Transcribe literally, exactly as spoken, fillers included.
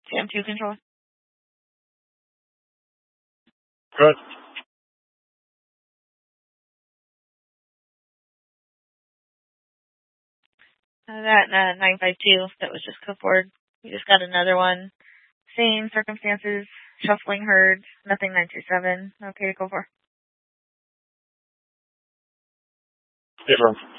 Jam two control. Good. Uh, that uh, nine five two, that was just code forward. We just got another one. Same circumstances, shuffling herd, nothing nine two seven. Okay to go for. Affirm.